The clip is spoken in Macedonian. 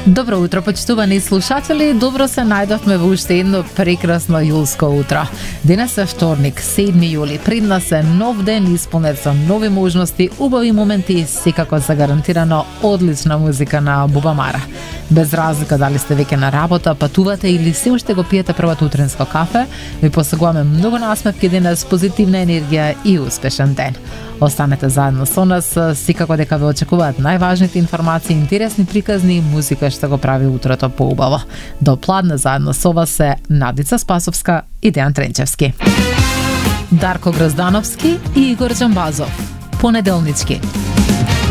Добро утро, почитувани слушатели. Добро се најдовме во уште едно прекрасно јулско утро. Денес е вторник, 7 јули. Пред нас е нов ден исполнет со нови можности, убави моменти и секако загарантирано одлична музика на Буба Мара. Без разлика дали сте веќе на работа, патувате или се уште го пиете првото утринско кафе, ви посагуваме многу насмевки денес, позитивна енергија и успешен ден. Останете заедно со нас, секако дека ве очекуваат најважните информации, интересни приказни и музика што го прави утрото поубаво. До пладне заедно со вас се Надица Спасовска и Дејан Тренчевски. Дарко Гроздановски и Игор Джамбазов. Понеделнички.